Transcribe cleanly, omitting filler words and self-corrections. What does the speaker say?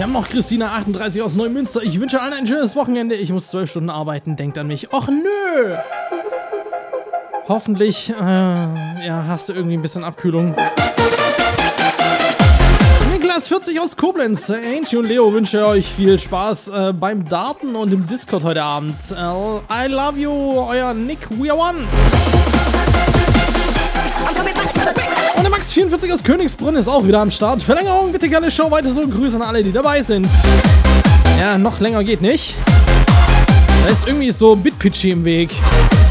haben noch Christina 38 aus Neumünster. Ich wünsche allen ein schönes Wochenende. Ich muss 12 Stunden arbeiten. Denkt an mich. Och nö! Hoffentlich hast du irgendwie ein bisschen Abkühlung. Niklas 40 aus Koblenz. Angie und Leo wünschen euch viel Spaß beim Darten und im Discord heute Abend. I love you, euer Nick, we are one. Und der Max 44 aus Königsbrunn ist auch wieder am Start. Verlängerung, bitte gerne Show weiter so. Grüße an alle, die dabei sind. Ja, noch länger geht nicht. Da ist irgendwie so Bitpitchy im Weg.